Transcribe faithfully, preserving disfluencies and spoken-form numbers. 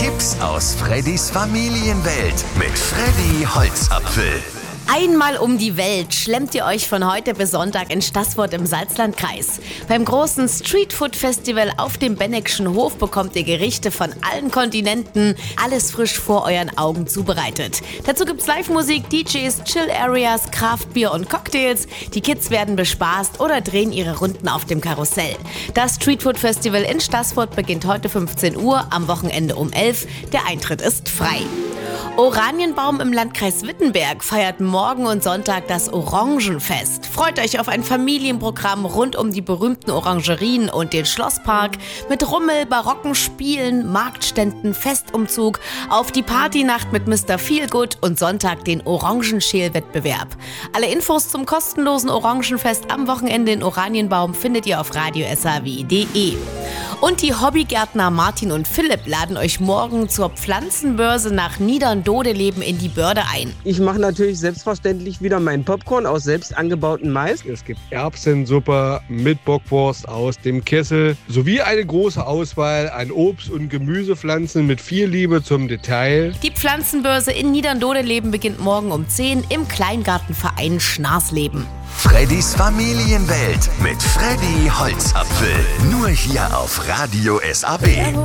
Tipps aus Freddys Familienwelt mit Freddy Holzapfel. Einmal um die Welt schlemmt ihr euch von heute bis Sonntag in Staßfurt im Salzlandkreis. Beim großen Streetfood-Festival auf dem Benneckschen Hof bekommt ihr Gerichte von allen Kontinenten, alles frisch vor euren Augen zubereitet. Dazu gibt's Live-Musik, D Js, Chill-Areas, Craftbier und Cocktails. Die Kids werden bespaßt oder drehen ihre Runden auf dem Karussell. Das Streetfood-Festival in Staßfurt beginnt heute fünfzehn Uhr, am Wochenende um elf. Der Eintritt ist frei. Oranienbaum im Landkreis Wittenberg feiert morgen und Sonntag das Orangenfest. Freut euch auf ein Familienprogramm rund um die berühmten Orangerien und den Schlosspark mit Rummel, barocken Spielen, Marktständen, Festumzug, auf die Partynacht mit Mister Feelgood und Sonntag den Orangenschälwettbewerb. Alle Infos zum kostenlosen Orangenfest am Wochenende in Oranienbaum findet ihr auf radio s h w punkt d e. Und die Hobbygärtner Martin und Philipp laden euch morgen zur Pflanzenbörse nach Niederndodeleben in die Börde ein. Ich mache natürlich selbstverständlich wieder meinen Popcorn aus selbst angebautem Mais. Es gibt Erbsensuppe mit Bockwurst aus dem Kessel sowie eine große Auswahl an Obst- und Gemüsepflanzen mit viel Liebe zum Detail. Die Pflanzenbörse in Niederndodeleben beginnt morgen um zehn im Kleingartenverein Schnarsleben. Freddys Familienwelt mit Freddy Holzapfel. Nur hier auf Radio S A B.